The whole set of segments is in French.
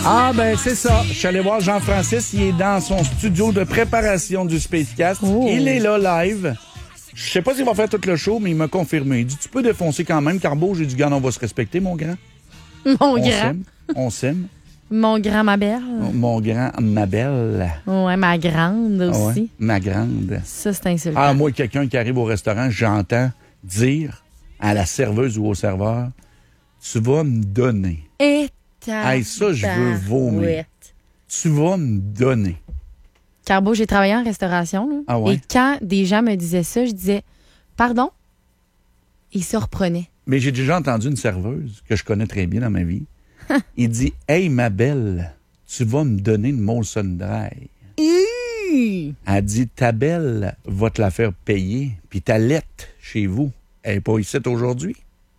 Ah, ben c'est ça. Je suis allé voir Jean-Francis. Il est dans son studio de préparation du Spacecast. Oh. Il est là, live. Je sais pas s'il va faire tout le show, mais il m'a confirmé. Il dit, tu peux défoncer quand même, Carbo. J'ai dit, gars, on va se respecter, mon grand. On s'aime. Mon grand, ma belle. Mon grand, ma belle. Ouais, ma grande aussi. Ouais, ma grande. Ça, c'est insultant. Ah, moi, quelqu'un qui arrive au restaurant, j'entends dire à la serveuse ou au serveur, tu vas me donner. Et Hey, ça, je veux vomir. Tu vas me donner. Carbo, j'ai travaillé en restauration. Là, Ah ouais? et quand des gens me disaient ça, je disais « Pardon? » Ils se reprenaient. Mais j'ai déjà entendu une serveuse que je connais très bien dans ma vie. Il dit « Hey, ma belle, tu vas me donner une Molson Dry. » Elle dit « Ta belle va te la faire payer, puis ta lettre chez vous, elle n'est pas ici aujourd'hui. »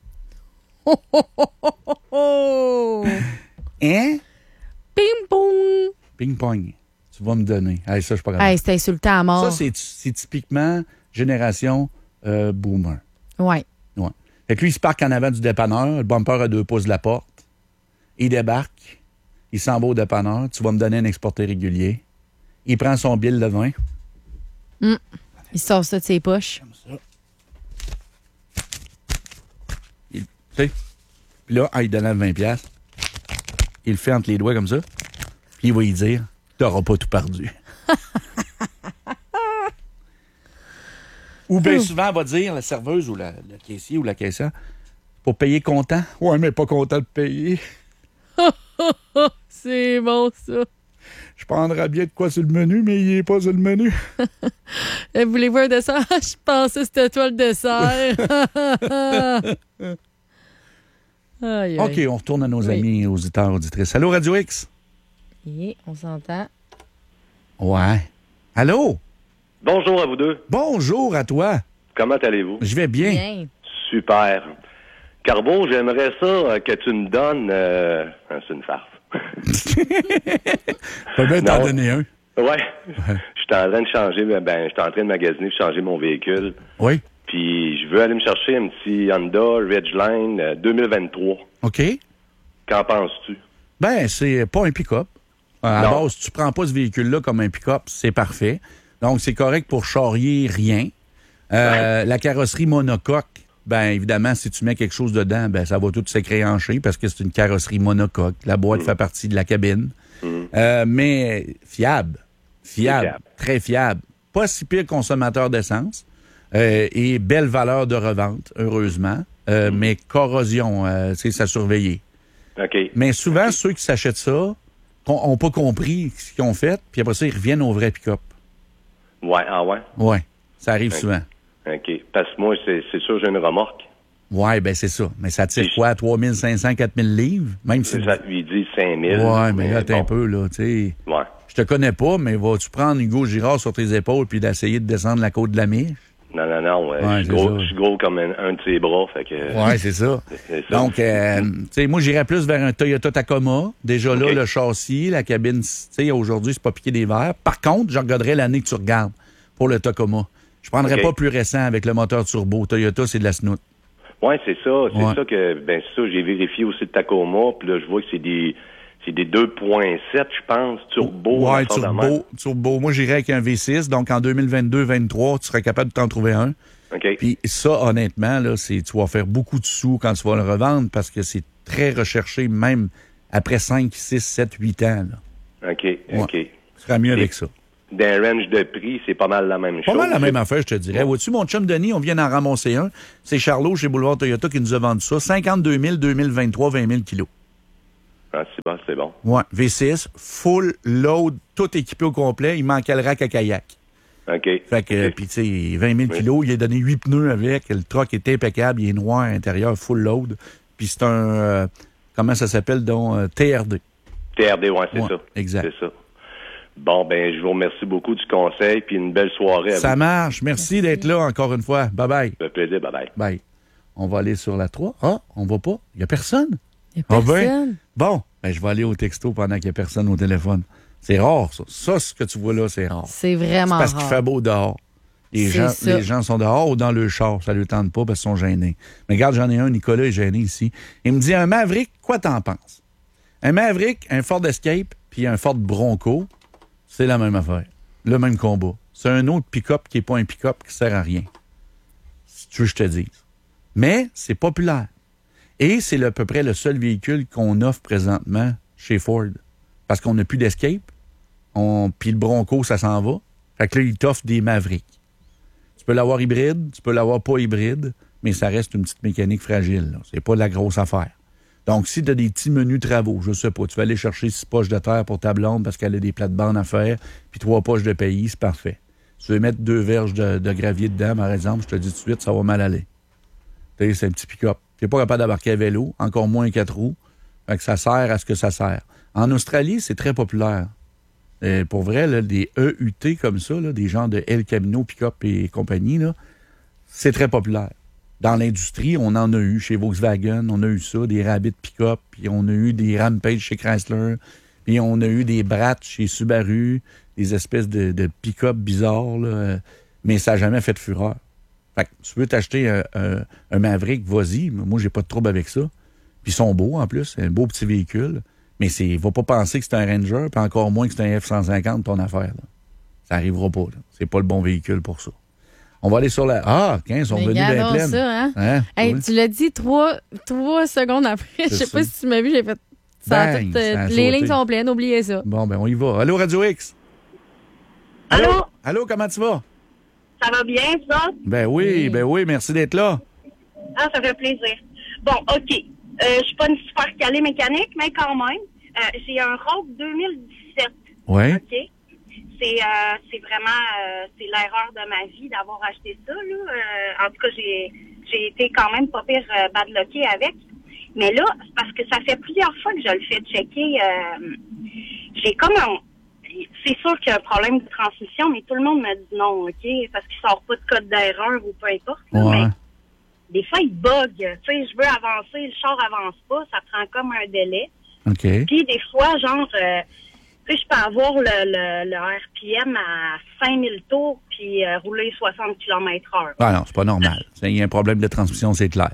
Hein? Ping-pong! Ping-pong. Tu vas me donner. Hey, ça, je suis pas capable. Hey, c'est insultant à mort. Ça, c'est typiquement génération boomer. Ouais. Ouais. Fait que lui, il se parque en avant du dépanneur, le bumper à 2 pouces de la porte. Il débarque, il s'en va au dépanneur. Tu vas me donner un exporté régulier. Il prend son bill de vin. Il sort ça de ses poches. Comme ça. Tu sais? Puis là, il donne 20$. Il le fait entre les doigts comme ça. Puis il va y dire, t'auras pas tout perdu. Ou bien souvent, elle va dire, la serveuse ou le caissier ou la caissière, pour payer content. Ouais, mais pas content de payer. C'est bon, ça. Je prendrais bien de quoi sur le menu, mais il n'est pas sur le menu. Voulez-vous un dessert? Je pensais que c'était toi le dessert. Aïe, aïe. OK, on retourne à nos amis auditeurs, auditrices. Allô, Radio X? Et on s'entend. Ouais. Allô? Bonjour à vous deux. Bonjour à toi. Comment allez-vous? Je vais bien. Bien. Super. Carbo, j'aimerais ça que tu me donnes... c'est une farce. Je peux bien t'en donner un. Ouais. Je suis en train de changer... je suis en train de magasiner, de changer mon véhicule. Oui. Puis je veux aller me chercher un petit Honda Ridgeline 2023. OK. Qu'en penses-tu? Ben, c'est pas un pick-up. À la Non. base, si tu prends pas ce véhicule-là comme un pick-up, c'est parfait. Donc, c'est correct pour charrier rien. La carrosserie monocoque, ben évidemment, si tu mets quelque chose dedans, ben ça va tout s'écréancher parce que c'est une carrosserie monocoque. La boîte fait partie de la cabine. Mais fiable. Fiable. Très fiable. Pas si pire consommateur d'essence. Et belle valeur de revente, heureusement. Mais corrosion, c'est à surveiller. OK. Mais souvent, ceux qui s'achètent ça n'ont pas compris ce qu'ils ont fait, puis après ça, ils reviennent au vrai pick-up. Ouais, ah ouais? Ouais, ça arrive souvent. OK. Parce que moi, c'est sûr, j'ai une remorque. Ouais, ben c'est ça. Mais ça tire quoi, 3500, 4000 livres? Même si... Ça lui dit 5000. Ouais, mais là, t'es bon. un peu, là, tu sais... Ouais. Je te connais pas, mais vas-tu prendre Hugo Girard sur tes épaules puis d'essayer de descendre la côte de la Miche? Non. Ouais, Je suis gros comme un de ses bras. Fait que, Ouais, c'est ça. c'est ça. Donc, tu sais, moi, j'irais plus vers un Toyota Tacoma. Déjà là, OK. le châssis, la cabine, tu sais, aujourd'hui, c'est pas piqué des verres. Par contre, je regarderais l'année que tu regardes pour le Tacoma. Je prendrais OK. pas plus récent avec le moteur turbo. Toyota, c'est de la snoot. Ouais, c'est ça. C'est Ouais. ça que, c'est ça, j'ai vérifié aussi le Tacoma, puis là, je vois que c'est des 2.7, je pense, turbo. Ouais, en sorte de même. turbo. Moi, j'irais avec un V6. Donc, en 2022-2023, tu serais capable de t'en trouver un. OK. Puis ça, honnêtement, là, tu vas faire beaucoup de sous quand tu vas le revendre parce que c'est très recherché, même après 5, 6, 7, 8 ans. Là. OK. Tu seras mieux avec ça. D'un range de prix, c'est pas mal la même chose. Pas mal la même affaire, je te dirais. Vois-tu, mon chum Denis, on vient d'en ramasser un. C'est Charlot chez Boulevard Toyota qui nous a vendu ça. 52 000, 2023, 20 000 kilos. Ah, c'est bon. Ouais, V6, full load, tout équipé au complet. Il manquait le rack à kayak. OK. Fait que, OK. puis tu sais, 20 000 kilos, il a donné 8 pneus avec. Le truck est impeccable, il est noir à l'intérieur, full load. Puis c'est un, comment ça s'appelle, donc, TRD. TRD, ouais, c'est Ouais, ça. exact. C'est ça. Bon, je vous remercie beaucoup du conseil, puis une belle soirée à Ça vous. marche. Merci d'être là encore une fois. Bye-bye. Ça fait plaisir, bye-bye. Bye. On va aller sur la 3. Ah, on va pas. Il n'y a personne. Il n'y a Ah ben, personne. bon, je vais aller au texto pendant qu'il n'y a personne au téléphone. C'est rare, ça. Ça, ce que tu vois là, c'est rare. C'est C'est vraiment parce qu'il rare. fait beau dehors. C'est ça. Les gens sont dehors ou dans le char. Ça ne leur tente pas parce qu'ils sont gênés. Mais regarde, j'en ai un, Nicolas est gêné ici. Il me dit, un Maverick, quoi t'en penses? Un Maverick, un Ford Escape, puis un Ford Bronco, c'est la même affaire. Le même combat. C'est un autre pick-up qui n'est pas un pick-up qui sert à rien. Si tu veux que je te dise. Mais c'est populaire. Et c'est à peu près le seul véhicule qu'on offre présentement chez Ford. Parce qu'on n'a plus d'Escape. Puis le Bronco, ça s'en va. Fait que là, ils t'offrent des Mavericks. Tu peux l'avoir hybride, tu peux l'avoir pas hybride, mais ça reste une petite mécanique fragile. Là. C'est pas de la grosse affaire. Donc, si tu as des petits menus travaux, je sais pas, tu vas aller chercher 6 poches de terre pour ta blonde parce qu'elle a des plates-bandes à faire, puis 3 poches de pays, c'est parfait. Tu veux mettre 2 verges de gravier dedans, par exemple, je te dis tout de suite, ça va mal aller. Tu sais, c'est un petit pick-up. Tu n'es pas capable d'embarquer à vélo, encore moins 4 roues. Fait que ça sert à ce que ça sert. En Australie, c'est très populaire. Pour vrai, là, des EUT comme ça, là, des genres de El Camino, pick-up et compagnie, là, c'est très populaire. Dans l'industrie, on en a eu chez Volkswagen, on a eu ça, des Rabbit pick-up, puis on a eu des Rampage chez Chrysler, puis on a eu des Brat chez Subaru, des espèces de pick-up bizarres, là, mais ça n'a jamais fait de fureur. Fait que tu veux t'acheter un Maverick, vas-y, moi j'ai pas de trouble avec ça. Puis ils sont beaux en plus, c'est un beau petit véhicule, mais va pas penser que c'est un Ranger, puis encore moins que c'est un F-150 ton affaire. Là. Ça arrivera pas, là. C'est pas le bon véhicule pour ça. On va aller sur la... Ah, 15, on va venir bien pleine. Ça, hein? Hey, oui. Tu l'as dit 3 secondes après. Je sais pas si tu m'as vu, j'ai fait... Bang, les lignes sont pleines, oubliez ça. Bon, ben on y va. Allô, Radio X? Allô? Allô, comment tu vas? Ça va bien, ça? Ben oui, merci d'être là. Ah, ça fait plaisir. Bon, OK. Je suis pas une super calée mécanique, mais quand même. J'ai un Rogue 2017. Oui. OK? C'est vraiment c'est l'erreur de ma vie d'avoir acheté ça, là. En tout cas, j'ai été quand même pas pire badlocké avec. Mais là, c'est parce que ça fait plusieurs fois que je le fais checker. J'ai comme un... C'est sûr qu'il y a un problème de transmission, mais tout le monde me dit non, OK? Parce qu'il sort pas de code d'erreur ou peu importe. Là, ouais. Mais des fois, il bug. Tu sais, je veux avancer, le char avance pas, ça prend comme un délai. OK. Puis des fois, genre... tu sais, je peux avoir le RPM à 5000 tours puis rouler 60 km/h. Ah non, c'est pas normal. Il y a un problème de transmission, c'est clair.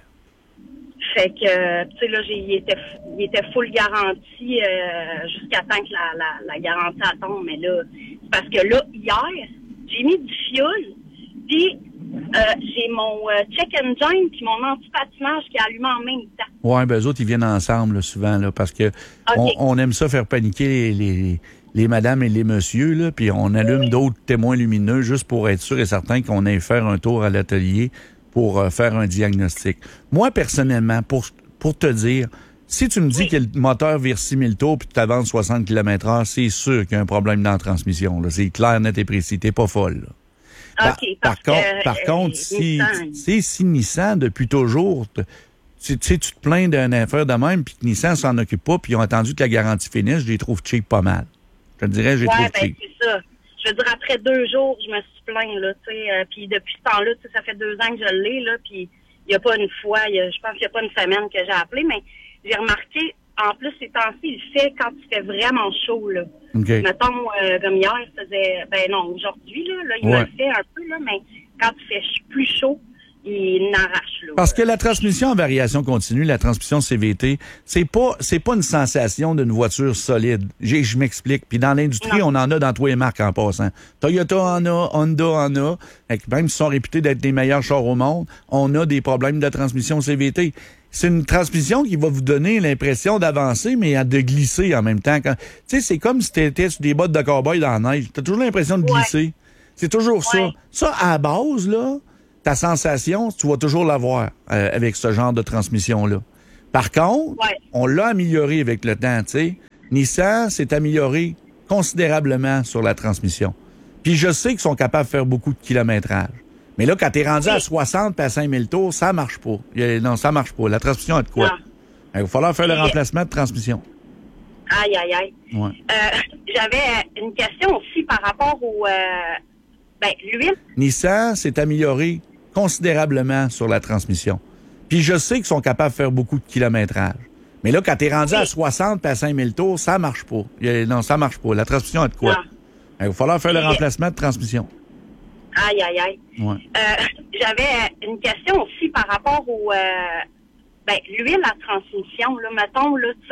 Fait que, tu sais, là, il était full garantie jusqu'à temps que la garantie tombe. Mais là, c'est parce que là, hier, j'ai mis du fioul, puis j'ai mon check engine puis mon anti-patinage qui est allumé en même temps. Oui, ben eux autres, ils viennent ensemble là, souvent, là, parce que on aime ça faire paniquer les madames et les messieurs, là, puis on allume d'autres témoins lumineux juste pour être sûr et certain qu'on aille faire un tour à l'atelier pour faire un diagnostic. Moi, personnellement, pour te dire, si tu me dis que le moteur vire 6000 tours puis que tu avances 60 km/h, c'est sûr qu'il y a un problème dans la transmission. Là. C'est clair, net et précis. T'es pas folle. Là. Par contre, si Nissan, depuis toujours, tu te plains d'une affaire de même puis que Nissan s'en occupe pas puis ils ont attendu que la garantie finisse, je les trouve cheap pas mal. Je te dirais, je les trouve cheap. C'est ça. Je veux dire, après 2 jours, je me suis plaint, là, tu sais. Puis depuis ce temps-là, tu sais, ça fait 2 ans que je l'ai, là, puis il n'y a pas une fois, je pense qu'il n'y a pas une semaine que j'ai appelé, mais j'ai remarqué, en plus, ces temps-ci, il fait quand il fait vraiment chaud, là. Okay. Mettons, comme hier, il faisait, ben non, aujourd'hui, là il me le fait un peu, là, mais quand il fait plus chaud, il n'arrache, là. Parce que la transmission en variation continue, la transmission CVT, c'est pas une sensation d'une voiture solide. Je m'explique. Puis dans l'industrie, on en a dans tous les marques en passant. Toyota en a, Honda en a. Même s'ils sont réputés d'être les meilleurs chars au monde, on a des problèmes de transmission CVT. C'est une transmission qui va vous donner l'impression d'avancer, mais de glisser en même temps. Tu sais, c'est comme si tu étais sur des bottes de cow-boy dans la neige. Tu as toujours l'impression de glisser. C'est toujours ça. Ça, à la base, là, ta sensation, tu vas toujours l'avoir avec ce genre de transmission-là. Par contre, on l'a amélioré avec le temps, tu sais. Nissan s'est amélioré considérablement sur la transmission. Puis je sais qu'ils sont capables de faire beaucoup de kilométrage. Mais là, quand t'es rendu à 60 et à 5000 tours, ça marche pas. Non, ça marche pas. La transmission a de quoi? Il va falloir faire le remplacement de transmission. Aïe, aïe, aïe. Ouais. J'avais une question aussi par rapport au... l'huile. Nissan s'est amélioré considérablement sur la transmission. Puis je sais qu'ils sont capables de faire beaucoup de kilométrage. Mais là, quand t'es rendu à 60 et à 5000 tours, ça marche pas. Non, ça marche pas. La transmission a de quoi? Il va falloir faire le remplacement de transmission. Aïe, aïe, aïe. Ouais. J'avais une question aussi par rapport au... l'huile à transmission, là, mettons, là, tu sais,